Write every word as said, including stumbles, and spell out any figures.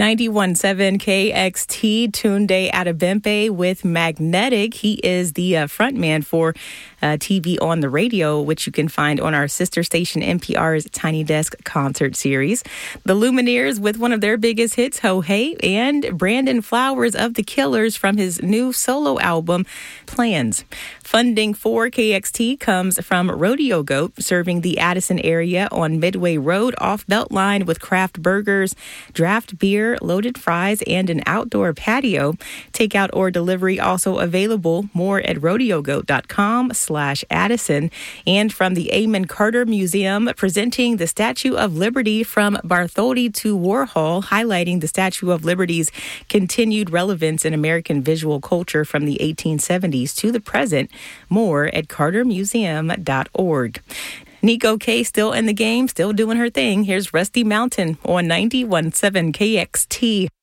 ninety-one point seven K X T, Tunde Adebimpe with Magnetic. He is the uh, frontman for uh, T V on the Radio, which you can find on our sister station N P R's Tiny Desk concert series. The Lumineers with one of their biggest hits, Ho Hey, and Brandon Flowers of The Killers from his new solo album, Plans. Funding for K X T comes from Rodeo Goat, serving the Addison area on Midway Road off Beltline with craft burgers, draft beer, loaded fries, and an outdoor patio. Takeout or delivery also available. More at rodeogoat.com slash Addison. And from the Amon Carter Museum, presenting the Statue of Liberty from Bartholdi to Warhol, highlighting the Statue of Liberty's continued relevance in American visual culture from the eighteen seventies to the present. More at carter museum dot org. Nico K still in the game, still doing her thing. Here's Rusty Mountain on ninety-one point seven K X T.